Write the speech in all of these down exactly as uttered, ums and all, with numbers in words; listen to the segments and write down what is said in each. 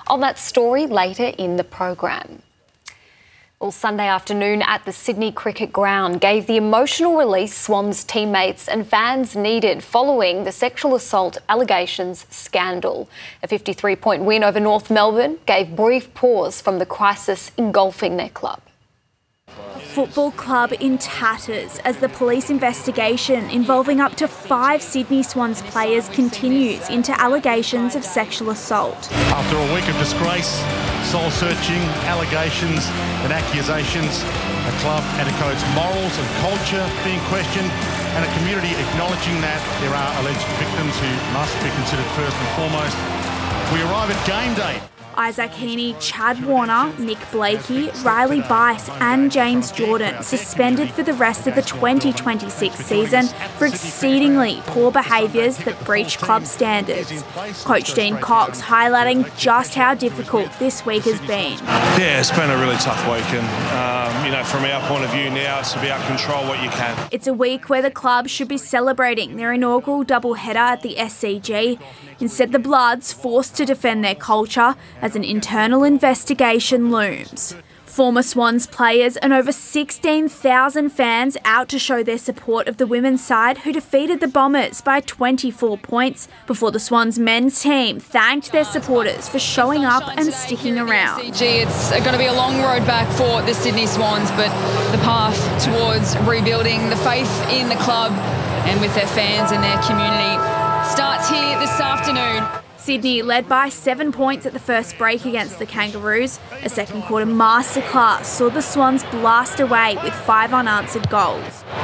On that story later in the program. Well, Sunday afternoon at the Sydney Cricket Ground gave the emotional release Swans teammates and fans needed following the sexual assault allegations scandal. A fifty-three point win over North Melbourne gave brief pause from the crisis engulfing their club. A football club in tatters as the police investigation involving up to five Sydney Swans players continues into allegations of sexual assault. After a week of disgrace, soul-searching, allegations and accusations, a club and a coach's morals and culture being questioned, and a community acknowledging that there are alleged victims who must be considered first and foremost, we arrive at game day. Isaac Heaney, Chad Warner, Nick Blakey, Riley Bice and James Jordan suspended for the rest of the twenty twenty-six season for exceedingly poor behaviours that breach club standards. Coach Dean Cox highlighting just how difficult this week has been. Yeah, it's been a really tough week, and um, you know, from our point of view now, it's about control what you can. It's a week where the club should be celebrating their inaugural double-header at the S C G. Instead, the Bloods forced to defend their culture as an internal investigation looms. Former Swans players and over sixteen thousand fans out to show their support of the women's side who defeated the Bombers by twenty-four points before the Swans men's team thanked their supporters for showing up and sticking around. It's going to be a long road back for the Sydney Swans, but the path towards rebuilding the faith in the club and with their fans and their community starts here this afternoon. Sydney led by seven points at the first break against the Kangaroos. A second quarter masterclass saw the Swans blast away with five unanswered goals.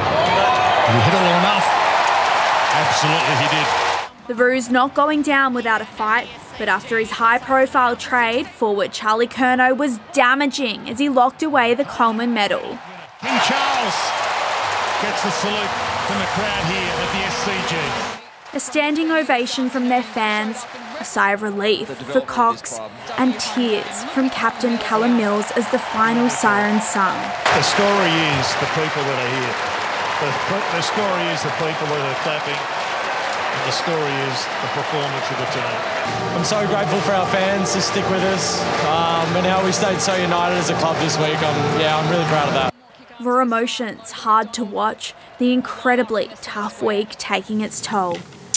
Did he hit it well enough? Absolutely he did. The Roos not going down without a fight, but after his high-profile trade, forward Charlie Curnow was damaging as he locked away the Coleman medal. King Charles gets the salute from the crowd here at the S C G. A standing ovation from their fans, a sigh of relief for Cox, and tears from captain Callum Mills as the final siren sung. The story is the people that are here. The, the story is the people that are clapping. And the story is the performance of the team. I'm so grateful for our fans to stick with us um, and how we stayed so united as a club this week. I'm, yeah, I'm really proud of that. Raw emotions, hard to watch, the incredibly tough week taking its toll.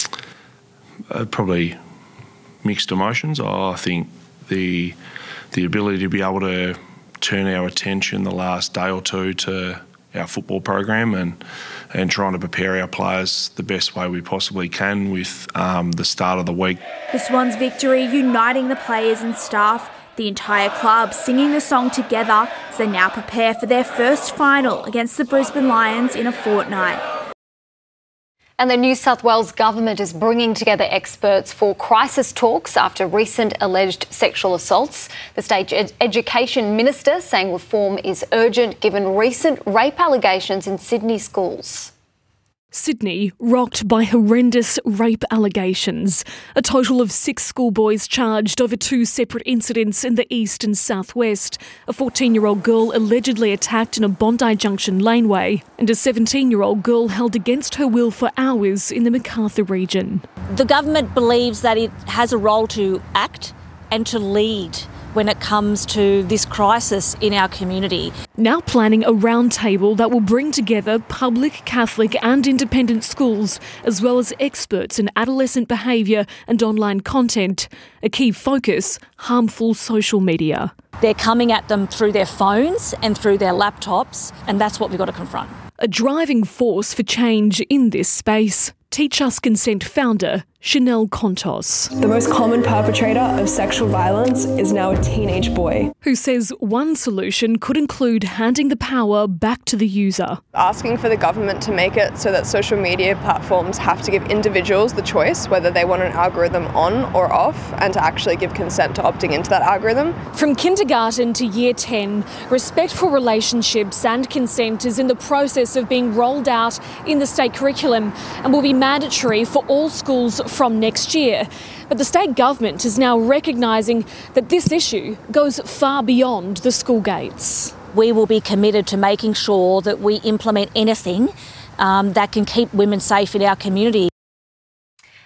Uh, probably mixed emotions. Oh, I think the the ability to be able to turn our attention the last day or two to our football program and and trying to prepare our players the best way we possibly can with um, the start of the week. The Swans' victory uniting the players and staff, the entire club singing the song together as they now prepare for their first final against the Brisbane Lions in a fortnight. And the New South Wales government is bringing together experts for crisis talks after recent alleged sexual assaults. The state ed- education minister saying reform is urgent given recent rape allegations in Sydney schools. Sydney rocked by horrendous rape allegations. A total of six schoolboys charged over two separate incidents in the east and southwest. A fourteen-year-old girl allegedly attacked in a Bondi Junction laneway, and a seventeen-year-old girl held against her will for hours in the Macarthur region. The government believes that it has a role to act and to lead when it comes to this crisis in our community. Now planning a roundtable that will bring together public, Catholic and independent schools, as well as experts in adolescent behaviour and online content. A key focus, harmful social media. They're coming at them through their phones and through their laptops, and that's what we've got to confront. A driving force for change in this space. Teach Us Consent founder Chanel Contos. The most common perpetrator of sexual violence is now a teenage boy. Who says one solution could include handing the power back to the user. Asking for the government to make it so that social media platforms have to give individuals the choice whether they want an algorithm on or off, and to actually give consent to opting into that algorithm. From kindergarten to year ten, respect for relationships and consent is in the process of being rolled out in the state curriculum and will be mandatory for all schools from next year. But the state government is now recognising that this issue goes far beyond the school gates. We will be committed to making sure that we implement anything um, that can keep women safe in our community.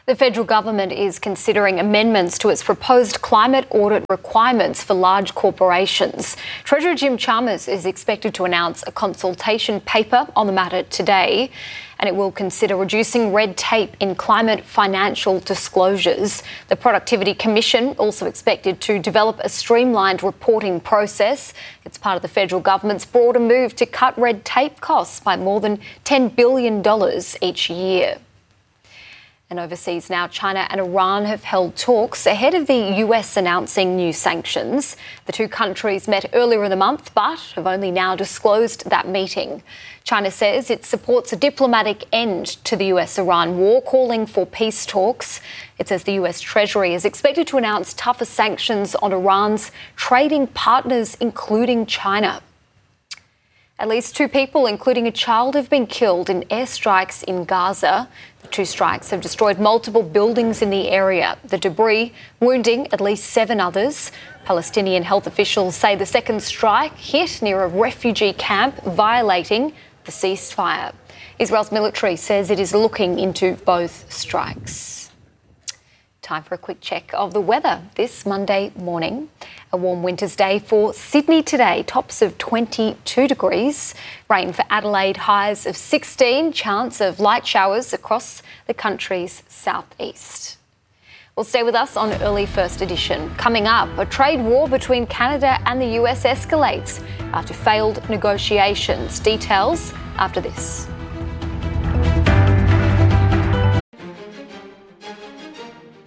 The federal government is considering amendments to its proposed climate audit requirements for large corporations. Treasurer Jim Chalmers is expected to announce a consultation paper on the matter today, and it will consider reducing red tape in climate financial disclosures. The Productivity Commission also expected to develop a streamlined reporting process. It's part of the federal government's broader move to cut red tape costs by more than ten billion dollars each year. And overseas now, China and Iran have held talks ahead of the U S announcing new sanctions. The two countries met earlier in the month, but have only now disclosed that meeting. China says it supports a diplomatic end to the U S-Iran war, calling for peace talks. It says the U S Treasury is expected to announce tougher sanctions on Iran's trading partners, including China. At least two people, including a child, have been killed in airstrikes in Gaza. The two strikes have destroyed multiple buildings in the area, the debris wounding at least seven others. Palestinian health officials say the second strike hit near a refugee camp, violating the ceasefire. Israel's military says it is looking into both strikes. Time for a quick check of the weather this Monday morning. A warm winter's day for Sydney today, tops of twenty-two degrees. Rain for Adelaide, highs of sixteen. Chance of light showers across the country's southeast. Well, stay with us on Early First Edition. Coming up, a trade war between Canada and the U S escalates after failed negotiations. Details after this.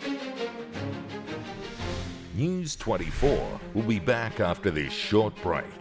News twenty-four will be back after this short break.